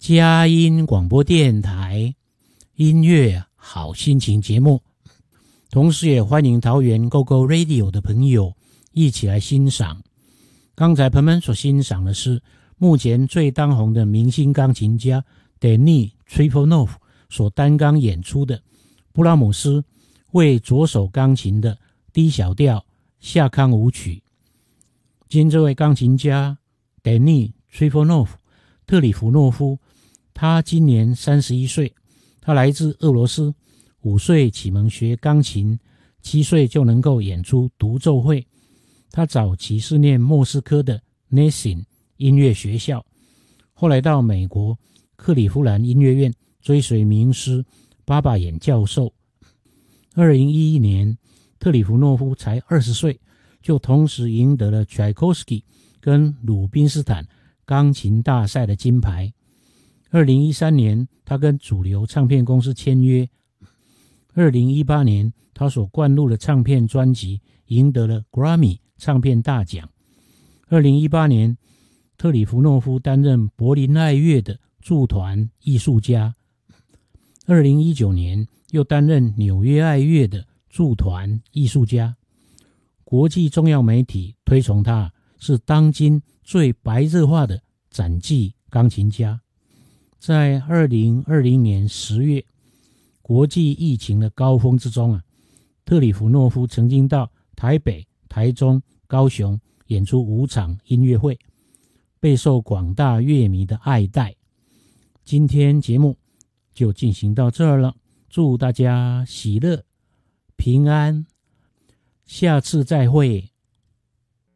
佳音广播电台音乐好心情节目，同时也欢迎桃园 GoGo Radio 的朋友一起来欣赏。刚才朋友们所欣赏的是目前最当红的明星钢琴家 Denis Trifonov 所担纲演出的布拉姆斯为左手钢琴的 D 小调夏康舞曲。今天这位钢琴家 Denis Trifonov 特里弗诺夫，他今年31岁，他来自俄罗斯，5岁启蒙学钢琴，7岁就能够演出独奏会。他早期是念莫斯科的 Nesin 音乐学校，后来到美国克利夫兰音乐院追随名师巴巴眼教授。2011年，特里弗诺夫才20岁，就同时赢得了 Tchaikovsky 跟鲁宾斯坦钢琴大赛的金牌。2013年，他跟主流唱片公司签约。2018年，他所灌录的唱片专辑赢得了 Grammy 唱片大奖。2018年，特里弗诺夫担任柏林爱乐的驻团艺术家。2019年，又担任纽约爱乐的驻团艺术家。国际重要媒体推崇他是当今最白热化的展技钢琴家。在2020年10月，国际疫情的高峰之中特里弗诺夫曾经到台北、台中、高雄演出5场音乐会，备受广大乐迷的爱戴。今天节目就进行到这儿了，祝大家喜乐平安，下次再会。